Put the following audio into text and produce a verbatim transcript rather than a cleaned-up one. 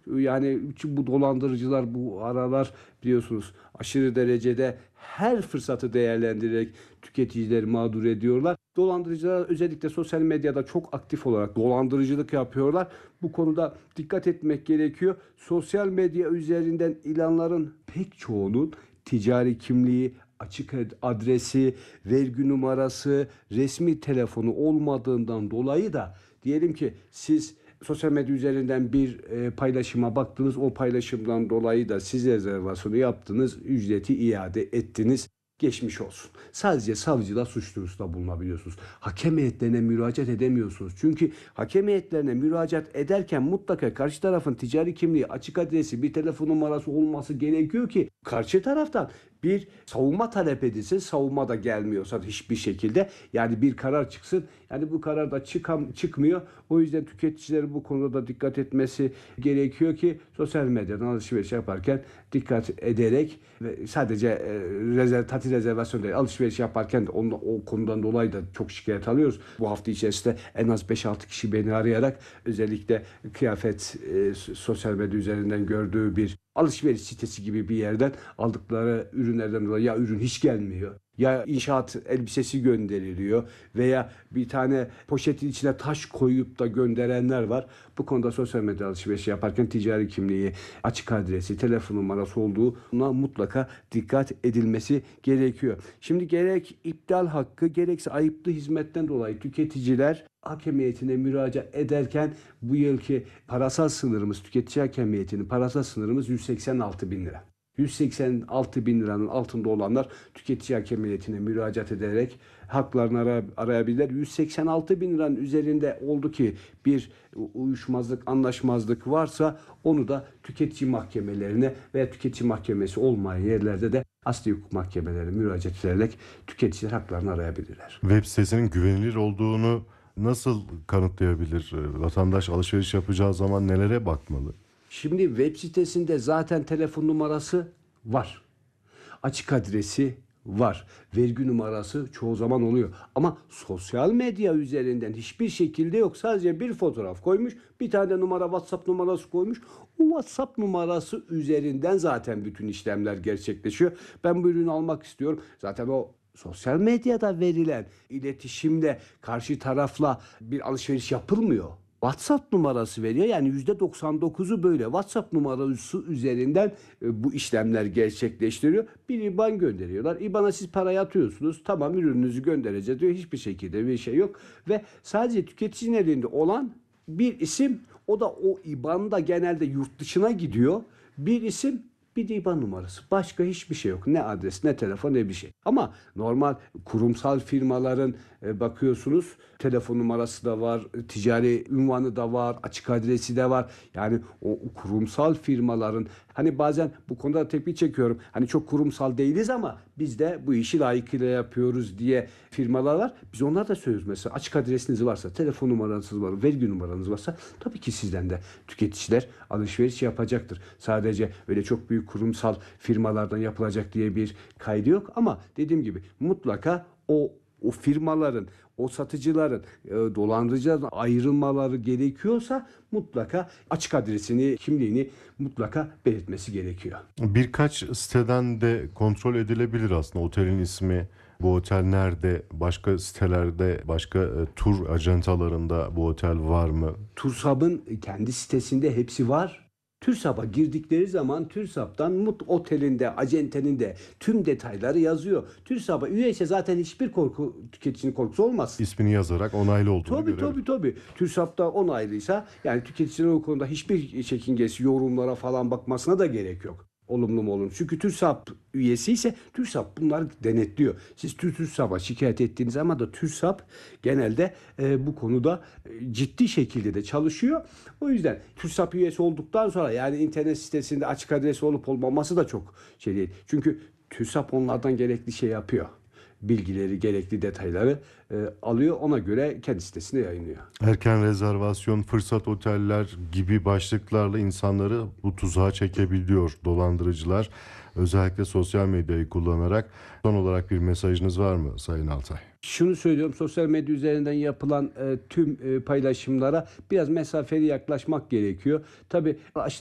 Yani bu dolandırıcılar bu aralar biliyorsunuz aşırı derecede her fırsatı değerlendirerek tüketicileri mağdur ediyorlar. Dolandırıcılar özellikle sosyal medyada çok aktif olarak dolandırıcılık yapıyorlar. Bu konuda dikkat etmek gerekiyor. Sosyal medya üzerinden ilanların pek çoğunun ticari kimliği, açık adresi, vergi numarası, resmi telefonu olmadığından dolayı da diyelim ki siz sosyal medya üzerinden bir e, paylaşıma baktınız. O paylaşımdan dolayı da siz rezervasyonu yaptınız, ücreti iade ettiniz. Geçmiş olsun. Sadece savcıda suç duyurusunda bulunabiliyorsunuz. Hakem heyetlerine müracaat edemiyorsunuz. Çünkü hakem heyetlerine müracaat ederken mutlaka karşı tarafın ticari kimliği, açık adresi, bir telefon numarası olması gerekiyor ki karşı taraftan bir savunma talep edilsin. Savunma da gelmiyorsa hiçbir şekilde yani bir karar çıksın. Yani bu karar da çıkam, çıkmıyor. O yüzden tüketicilerin bu konuda da dikkat etmesi gerekiyor ki sosyal medyadan alışveriş yaparken dikkat ederek ve sadece e, rezerv, tatil rezervasyon değil, alışveriş yaparken de onun, o konudan dolayı da çok şikayet alıyoruz. Bu hafta içerisinde en az beş altı kişi beni arayarak özellikle kıyafet e, sosyal medya üzerinden gördüğü bir alışveriş sitesi gibi bir yerden aldıkları ürünlerden dolayı ya ürün hiç gelmiyor, ya inşaat elbisesi gönderiliyor veya bir tane poşetin içine taş koyup da gönderenler var. Bu konuda sosyal medya alışverişi yaparken ticari kimliği, açık adresi, telefon numarası olduğuna mutlaka dikkat edilmesi gerekiyor. Şimdi gerek iptal hakkı gerekse ayıplı hizmetten dolayı tüketiciler hakemiyetine müracaat ederken bu yılki parasal sınırımız, tüketici hakemiyetinin parasal sınırımız yüz seksen altı bin lira. yüz seksen altı bin liranın altında olanlar tüketici hakemiyetine müracaat ederek haklarını ara, arayabilirler. yüz seksen altı bin liranın üzerinde oldu ki bir uyuşmazlık, anlaşmazlık varsa onu da tüketici mahkemelerine veya tüketici mahkemesi olmayan yerlerde de asli hukuk mahkemelerine müracaat ederek tüketiciler haklarını arayabilirler. Web sitesinin güvenilir olduğunu nasıl kanıtlayabilir? Vatandaş alışveriş yapacağı zaman nelere bakmalı? Şimdi web sitesinde zaten telefon numarası var. Açık adresi var. Vergi numarası çoğu zaman oluyor. Ama sosyal medya üzerinden hiçbir şekilde yok. Sadece bir fotoğraf koymuş. Bir tane numara WhatsApp numarası koymuş. O WhatsApp numarası üzerinden zaten bütün işlemler gerçekleşiyor. Ben bu ürünü almak istiyorum. Zaten o sosyal medyada verilen iletişimde karşı tarafla bir alışveriş yapılmıyor. WhatsApp numarası veriyor. Yani yüzde doksan dokuzu böyle WhatsApp numarası üzerinden e, bu işlemler gerçekleştiriyor. Bir IBAN gönderiyorlar. IBAN'a siz parayı atıyorsunuz. Tamam ürününüzü göndereceğiz diyor. Hiçbir şekilde bir şey yok. Ve sadece tüketicinin elinde olan bir isim, o da o IBAN'da genelde yurt dışına gidiyor. Bir isim, bir de IBAN numarası. Başka hiçbir şey yok. Ne adres, ne telefon, ne bir şey. Ama normal kurumsal firmaların e, bakıyorsunuz telefon numarası da var, ticari ünvanı da var, açık adresi de var. Yani o, o kurumsal firmaların hani bazen bu konuda tepki çekiyorum. Hani çok kurumsal değiliz ama biz de bu işi layıkıyla yapıyoruz diye firmalar var. Biz onlar da söylüyoruz mesela açık adresiniz varsa, telefon numaranız var, vergi numaranız varsa tabii ki sizden de tüketiciler alışveriş yapacaktır. Sadece öyle çok büyük kurumsal firmalardan yapılacak diye bir kaydı yok ama dediğim gibi mutlaka o o firmaların, o satıcıların, e, dolandırıcılardan ayrılmaları gerekiyorsa mutlaka açık adresini, kimliğini mutlaka belirtmesi gerekiyor. Birkaç siteden de kontrol edilebilir aslında otelin ismi, bu otel nerede, başka sitelerde, başka e, tur ajantalarında bu otel var mı? TÜRSAB'ın kendi sitesinde hepsi var. TÜRSAB'a girdikleri zaman TÜRSAB'dan Mut Otel'inde, acentenin de tüm detayları yazıyor. TÜRSAB'a üyeyse zaten hiçbir korku, tüketicinin korkusu olmaz. İsmini yazarak onaylı olduğunu Tabii görelim. tabii tabii. TÜRSAB'da onaylıysa yani tüketicilerin o konuda hiçbir çekingesi, yorumlara falan bakmasına da gerek yok. Olumlu mu olumsuz. Çünkü TÜRSAB üyesi ise TÜRSAB bunları denetliyor. Siz TÜRSAB'a şikayet ettiğiniz zaman da TÜRSAB genelde e, bu konuda e, ciddi şekilde de çalışıyor. O yüzden TÜRSAB üyesi olduktan sonra yani internet sitesinde açık adresi olup olmaması da çok şey değil. Çünkü TÜRSAB onlardan gerekli şey yapıyor. Bilgileri, gerekli detayları e, alıyor. Ona göre kendi sitesinde yayınlıyor. Erken rezervasyon, fırsat oteller gibi başlıklarla insanları bu tuzağa çekebiliyor dolandırıcılar. Özellikle sosyal medyayı kullanarak. Son olarak bir mesajınız var mı Sayın Altay? Şunu söylüyorum, sosyal medya üzerinden yapılan e, tüm e, paylaşımlara biraz mesafeli yaklaşmak gerekiyor. Tabii